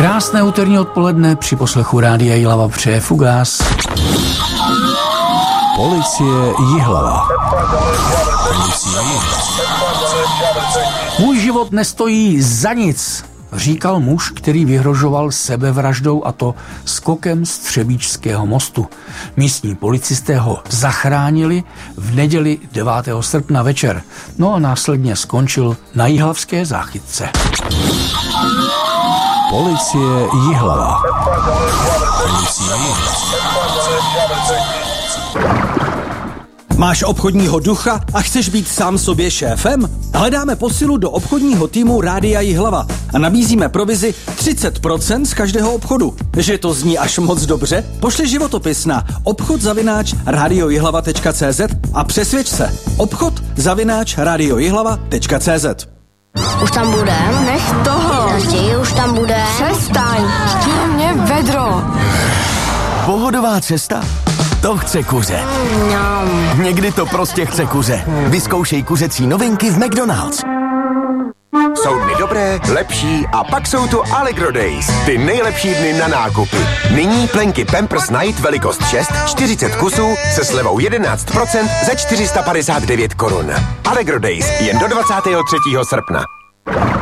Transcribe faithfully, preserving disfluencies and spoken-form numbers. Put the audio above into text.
Krásné úterní odpoledne při poslechu Rádia Jihlava přeje Fugás. Policie Jihlava. Policie Jihlava. Můj život nestojí za nic, říkal muž, který vyhrožoval sebevraždou, a to skokem z Třebíčského mostu. Místní policisté ho zachránili v neděli devátého srpna večer. No a následně skončil na jihlavské záchytce. Policie Jihlava. Policie Jihlava. Máš obchodního ducha a chceš být sám sobě šéfem? Hledáme posilu do obchodního týmu Rádia Jihlava a nabízíme provizi třicet procent z každého obchodu. Že to zní až moc dobře? Pošli životopis na obchod zavináč radiojihlava tečka cé zet a přesvědč se. Obchod zavináč radiojihlava tečka cé zet. Už tam budem? Nech toho. Každý už tam bude. Přestaň. Chtěl mě vedro. Pohodová cesta? To chce kuře. Mm, Někdy to prostě chce kuře. Vyzkoušej kuřecí novinky v McDonald's. Jsou dny dobré, lepší a pak jsou tu Allegro Days. Ty nejlepší dny na nákupy. Nyní plenky Pampers Night velikost šest, čtyřicet kusů se slevou jedenáct procent za čtyři sta padesát devět korun. Allegro Days jen do dvacátého třetího srpna.